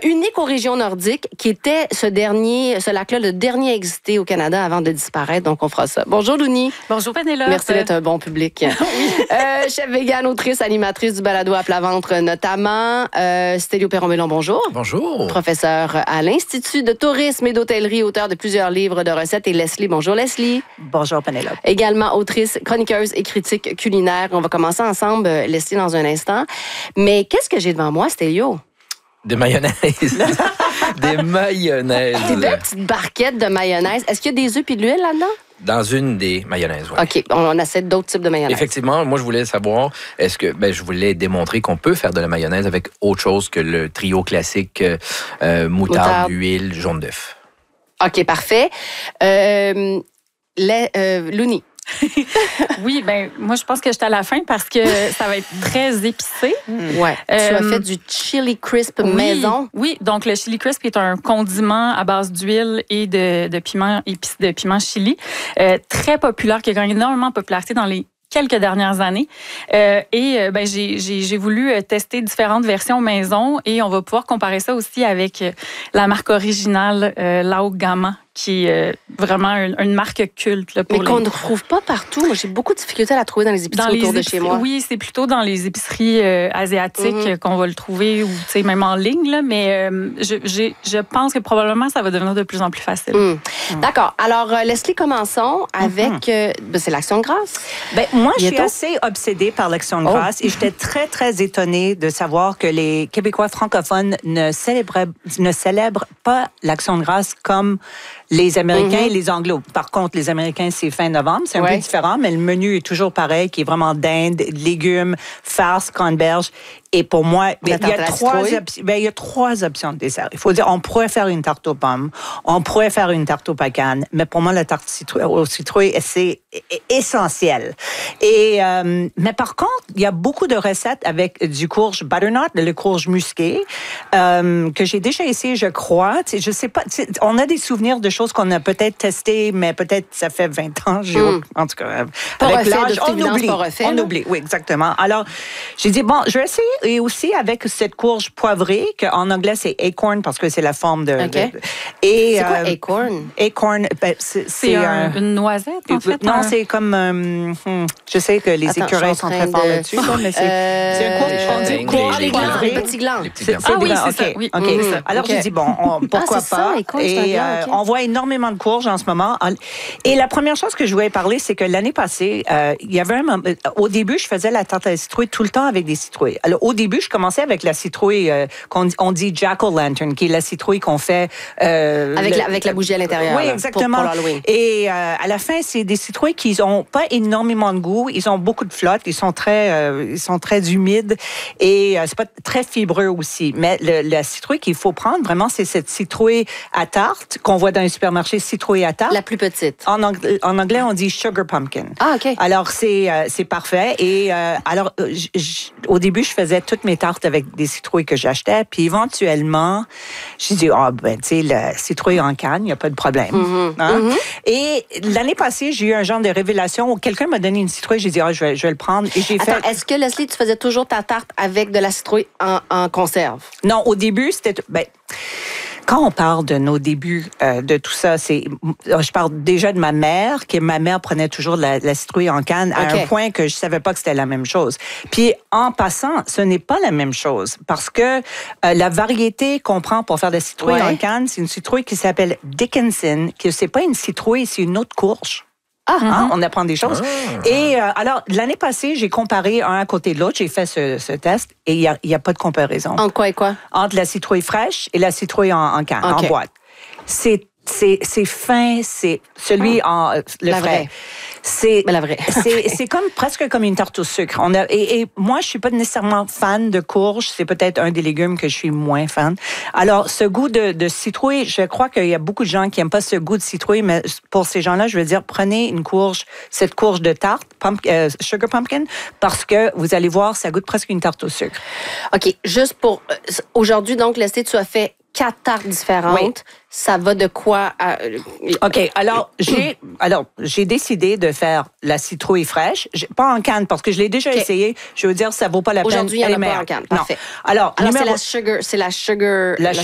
unique aux régions nordiques, qui était ce lac-là, le dernier à exister au Canada avant de disparaître. Donc, on fera ça. Bonjour, Louni. Bonjour, Pénélope. Merci d'être un bon public. Chef vegan, autrice, animatrice du balado à plat ventre, notamment. Stélio Perron-Bellon, bonjour. Bonjour. Professeur à l'Institut de tourisme et d'hôtellerie, auteur de plusieurs livres de recettes. Et Leslie, bonjour, Leslie. Bonjour, Pénélope. Également autrice, chroniqueuse et critique culinaire. On va commencer ensemble, Leslie, dans un instant. Mais qu'est-ce que j'ai devant moi, Stélio? Des mayonnaises. Des mayonnaises. Des belles petites barquettes de mayonnaise. Est-ce qu'il y a des œufs et de l'huile là-dedans? Dans une des mayonnaises, oui. OK, on essaie d'autres types de mayonnaise. Effectivement, moi, je voulais savoir, je voulais démontrer qu'on peut faire de la mayonnaise avec autre chose que le trio classique moutarde, huile, jaune d'œuf. OK, parfait. Louni. Oui, moi, je pense que j'étais à la fin parce que ça va être très épicé. Ouais. Tu as fait du chili crisp maison. Oui, donc le chili crisp est un condiment à base d'huile et de piment chili. Très populaire, qui a gagné énormément de popularité dans les quelques dernières années. J'ai voulu tester différentes versions maison et on va pouvoir comparer ça aussi avec la marque originale Lao Gama, qui est vraiment une marque culte. Là, mais qu'on ne trouve pas partout. Moi, j'ai beaucoup de difficultés à la trouver dans les épiceries autour de chez moi. Oui, c'est plutôt dans les épiceries asiatiques qu'on va le trouver, ou même en ligne. Là, mais je pense que probablement, ça va devenir de plus en plus facile. D'accord. Alors, Leslie, commençons avec... c'est l'Action de grâce. Moi, je suis assez obsédée par l'Action de grâce et j'étais très, très étonnée de savoir que les Québécois francophones ne célèbrent pas l'Action de grâce comme les Américains et les Anglos. Par contre, les Américains, c'est fin novembre. C'est un peu différent, mais le menu est toujours pareil, qui est vraiment dinde, légumes, farce, canneberge. Et pour moi, il y a trois options de dessert. Il faut dire, on pourrait faire une tarte aux pommes, on pourrait faire une tarte aux pacanes, mais pour moi, la tarte aux citrouilles, c'est essentiel. Mais par contre, il y a beaucoup de recettes avec du courge butternut, le courge musqué, que j'ai déjà essayé, je crois. Je sais pas, on a des souvenirs de choses qu'on a peut-être testées, mais peut-être ça fait 20 ans. En tout cas, avec l'âge, on oublie. Oui, exactement. Alors, j'ai dit, je vais essayer. Et aussi avec cette courge poivrée, qu'en anglais, c'est acorn, parce que c'est la forme de... Okay. C'est quoi acorn? Acorn, c'est une noisette, en fait? Non, c'est comme... je sais que les écureuils sont très forts là-dessus, mais c'est un courge. Les petits glands. Oui, c'est ça. Oui. OK. Alors, j'ai dit, pourquoi pas? Et on voit énormément de courges en ce moment. Et la première chose que je voulais parler, c'est que l'année passée, il y avait au début, je faisais la tarte à la citrouille tout le temps avec des citrouilles. Alors, au début, je commençais avec la citrouille qu'on dit jack-o'-lantern, qui est la citrouille qu'on fait... avec la bougie à l'intérieur. Oui, exactement. Pour l'Halloween. Et à la fin, c'est des citrouilles qui n'ont pas énormément de goût. Ils ont beaucoup de flotte. Ils sont très humides. Et c'est pas très fibreux aussi. Mais la citrouille qu'il faut prendre, vraiment, c'est cette citrouille à tarte qu'on voit dans les supermarchés, citrouille à tarte. La plus petite. En anglais, on dit sugar pumpkin. Ah, OK. Alors, c'est parfait. Et au début, je faisais toutes mes tartes avec des citrouilles que j'achetais. Puis éventuellement, j'ai dit, la citrouille en canne, il n'y a pas de problème. Et l'année passée, j'ai eu un genre de révélation où quelqu'un m'a donné une citrouille. J'ai dit, je vais le prendre. Et j'ai fait... Est-ce que, Leslie, tu faisais toujours ta tarte avec de la citrouille en conserve? Non, au début, c'était... Quand on parle de nos débuts de tout ça, je parle déjà de ma mère, que ma mère prenait toujours la citrouille en canne à un point que je savais pas que c'était la même chose. Puis en passant, ce n'est pas la même chose parce que la variété qu'on prend pour faire de la citrouille en canne, c'est une citrouille qui s'appelle Dickinson, que c'est pas une citrouille, c'est une autre courge. On apprend des choses. Et alors, l'année passée, j'ai comparé un à côté de l'autre. J'ai fait ce test et il y a pas de comparaison. Entre quoi et quoi? Entre la citrouille fraîche et la citrouille en canne, en boîte. C'est fin, c'est celui la frais. Vraie. C'est la vraie. c'est presque comme une tarte au sucre. Et moi, je suis pas nécessairement fan de courge. C'est peut-être un des légumes que je suis moins fan. Alors, ce goût de citrouille, je crois qu'il y a beaucoup de gens qui aiment pas ce goût de citrouille, mais pour ces gens-là, je veux dire, prenez cette courge de tarte, sugar pumpkin, parce que vous allez voir, ça goûte presque une tarte au sucre. OK. Juste pour aujourd'hui, donc, Leslie, tu as fait 4 tartes différentes. Oui. Ça va de quoi à... OK. Alors, j'ai décidé de faire la citrouille fraîche. Pas en canne, parce que je l'ai déjà essayé. Je veux dire, ça vaut pas la peine. Aujourd'hui, il n'y en a pas en canne. Parfait. Alors c'est la sugar...